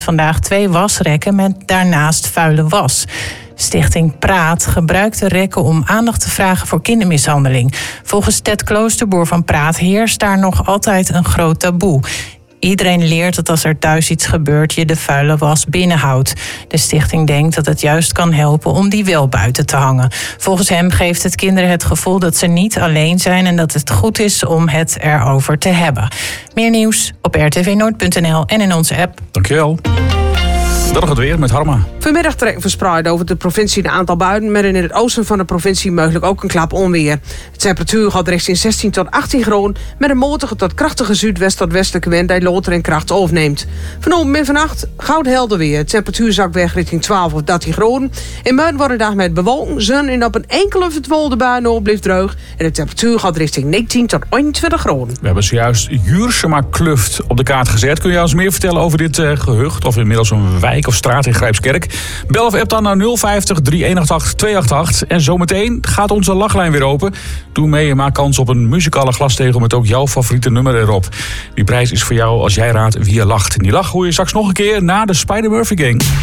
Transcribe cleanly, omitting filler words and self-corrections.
vandaag 2 wasrekken met daarnaast vuile was. Stichting Praat gebruikt de rekken om aandacht te vragen voor kindermishandeling. Volgens Ted Kloosterboer van Praat heerst daar nog altijd een groot taboe. Iedereen leert dat als er thuis iets gebeurt, je de vuile was binnenhoudt. De stichting denkt dat het juist kan helpen om die wel buiten te hangen. Volgens hem geeft het kinderen het gevoel dat ze niet alleen zijn en dat het goed is om het erover te hebben. Meer nieuws op rtvnoord.nl en in onze app. Dankjewel. Dan nog het weer met Harma. Vanmiddag trekken verspreid over de provincie een aantal buien, maar in het oosten van de provincie mogelijk ook een klap onweer. De temperatuur gaat richting 16 tot 18 graden met een matige tot krachtige zuidwest tot westelijke wind die later in kracht overneemt. Vanavond en vannacht goud helder weer. De temperatuur zakt weg richting 12 of 13 graden. In Muiden wordt de dag met bewolking, zon en op een enkele verdwolde bui nog blijft droog. En de temperatuur gaat richting 19 tot 21 graden. We hebben zojuist Juursema Kluft op de kaart gezet. Kun je ons meer vertellen over dit gehucht of inmiddels een wijk of straat in Grijpskerk? Bel of app dan naar 050 3188 288. En zometeen gaat onze lachlijn weer open. Doe mee en maak kans op een muzikale glastegel met ook jouw favoriete nummer erop. Die prijs is voor jou als jij raadt wie je lacht. En die lach hoor je straks nog een keer na de Spider-Murphy Gang.